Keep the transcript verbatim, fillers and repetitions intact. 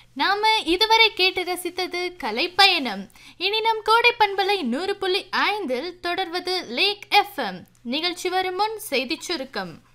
நாம இதுவரை கேட்டு ரசித்தது கலைப்பயணம். இனி நம் கோடை பண்பலை நூறு புள்ளி ஐந்தில் தொடர்வது லேக் எஃப்எம். நிகழ்ச்சி வரும் முன் செய்திச் சுருக்கம்.